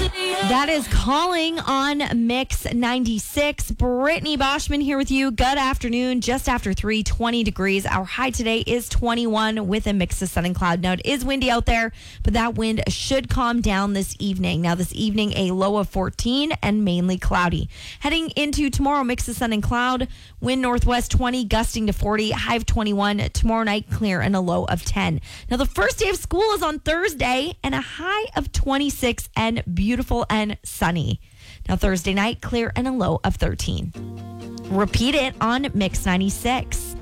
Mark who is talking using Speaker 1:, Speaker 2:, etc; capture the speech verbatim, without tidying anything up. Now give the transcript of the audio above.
Speaker 1: That is Calling on Mix ninety-six. Brittany Boschman here with you. Good afternoon. Just after three, twenty degrees. Our high today is twenty-one with a mix of sun and cloud. Now, it is windy out there, but that wind should calm down this evening. Now, this evening, a low of fourteen and mainly cloudy. Heading into tomorrow, mix of sun and cloud. Wind northwest twenty, gusting to forty, high of twenty-one. Tomorrow night, clear and a low of ten. Now, the first day of school is on Thursday and a high of twenty-six and beautiful and sunny. Now, Thursday night, clear and a low of thirteen. Repeat it on Mix ninety-six.